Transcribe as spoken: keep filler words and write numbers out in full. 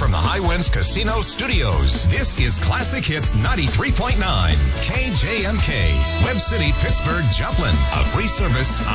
from the High Winds Casino Studios, this is Classic Hits ninety-three point nine, K J M K, Web City, Pittsburgh, Joplin, a free service